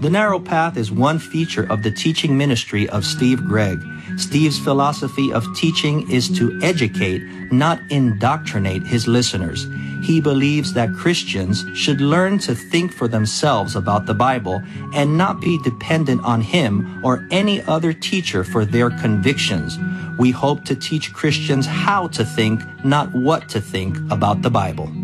The narrow path is one feature of the teaching ministry of Steve Gregg. Steve's philosophy of teaching is to educate, not indoctrinate his listeners. He believes that Christians should learn to think for themselves about the Bible and not be dependent on him or any other teacher for their convictions. We hope to teach Christians how to think, not what to think about the Bible.